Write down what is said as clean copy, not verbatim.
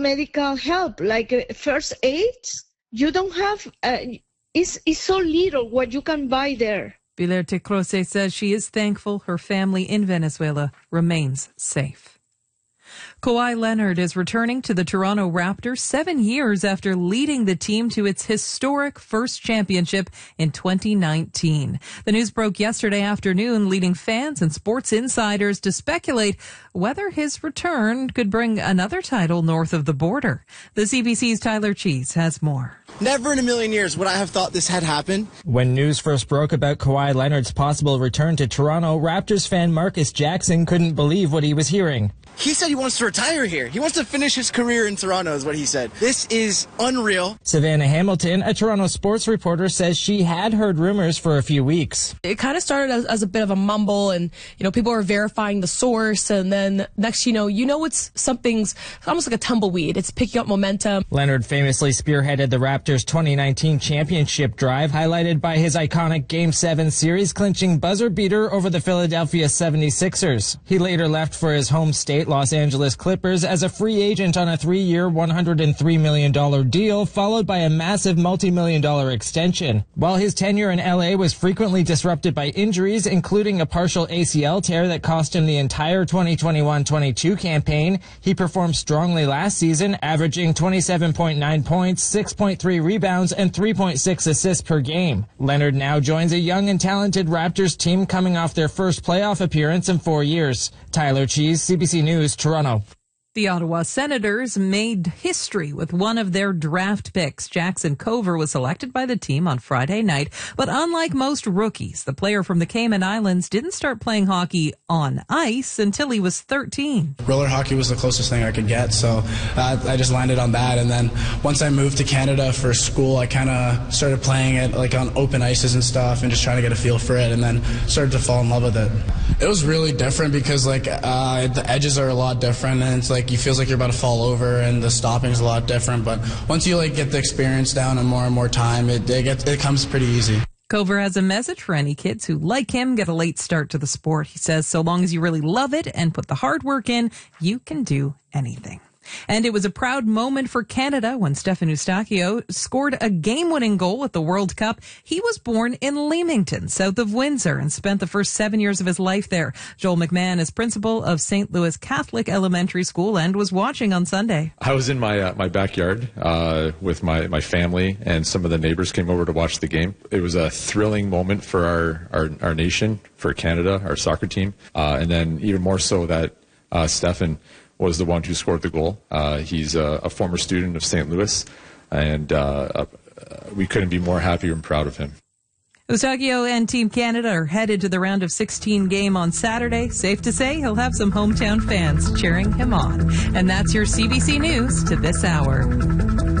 medical help, like first aid. You don't have, it's so little what you can buy there. Vilerte Croce says she is thankful her family in Venezuela remains safe. Kawhi Leonard is returning to the Toronto Raptors 7 years after leading the team to its historic first championship in 2019. The news broke yesterday afternoon, leading fans and sports insiders to speculate whether his return could bring another title north of the border. The CBC's Tyler Cheese has more. Never in a million years would I have thought this had happened. When news first broke about Kawhi Leonard's possible return to Toronto, Raptors fan Marcus Jackson couldn't believe what he was hearing. He said he wants to retire here. He wants to finish his career in Toronto is what he said. This is unreal. Savannah Hamilton, a Toronto sports reporter, says she had heard rumors for a few weeks. It kind of started as a bit of a mumble, and people were verifying the source, and then next it's something's almost like a tumbleweed. It's picking up momentum. Leonard famously spearheaded the Raptors' 2019 championship drive, highlighted by his iconic Game 7 series-clinching buzzer beater over the Philadelphia 76ers. He later left for his home state, Los Angeles Clippers, as a free agent on a 3-year, $103 million deal, followed by a massive multi-million-dollar extension. While his tenure in LA was frequently disrupted by injuries, including a partial ACL tear that cost him the entire 2021-22 campaign, he performed strongly last season, averaging 27.9 points, 6.3 rebounds, and 3.6 assists per game. Leonard now joins a young and talented Raptors team coming off their first playoff appearance in 4 years. Tyler Cheese, CBC News, Toronto. The Ottawa Senators made history with one of their draft picks. Jackson Cover was selected by the team on Friday night, but unlike most rookies, the player from the Cayman Islands didn't start playing hockey on ice until he was 13. Roller hockey was the closest thing I could get, so I just landed on that. And then once I moved to Canada for school, I kind of started playing it like on open ices and stuff and just trying to get a feel for it, and then started to fall in love with it. It was really different because the edges are a lot different, and it's you feels like you're about to fall over, and the stopping is a lot different. But once you get the experience down and more time, it comes pretty easy. Cover has a message for any kids who, like him, get a late start to the sport. He says, so long as you really love it and put the hard work in, you can do anything. And it was a proud moment for Canada when Stefan Eustáquio scored a game-winning goal at the World Cup. He was born in Leamington, south of Windsor, and spent the first 7 years of his life there. Joel McMahon is principal of St. Louis Catholic Elementary School and was watching on Sunday. I was in my backyard with my family, and some of the neighbors came over to watch the game. It was a thrilling moment for our nation, for Canada, our soccer team, and then even more so that Stefan was the one who scored the goal. He's a former student of St. Louis, and we couldn't be more happy and proud of him. Eustáquio and Team Canada are headed to the round of 16 game on Saturday. Safe to say he'll have some hometown fans cheering him on. And that's your CBC News to this hour.